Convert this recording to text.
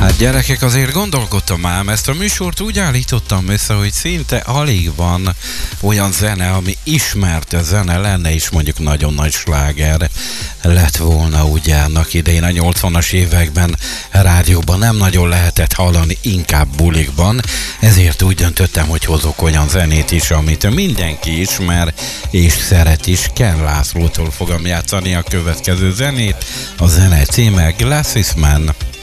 Hát gyerekek, azért gondolkodtam ám, ezt a műsort úgy állítottam össze, hogy szinte alig van olyan zene, ami ismert zene lenne, és mondjuk nagyon nagy sláger lett volna, ugye annak idején a 80-as években rádióban nem nagyon lehetett hallani, inkább bulikban, ezért úgy döntöttem, hogy hozok olyan zenét is, amit mindenki ismer és szeret is. Ken Lászlótól fogom játszani a következő zenét, a zene címe Glasses Man.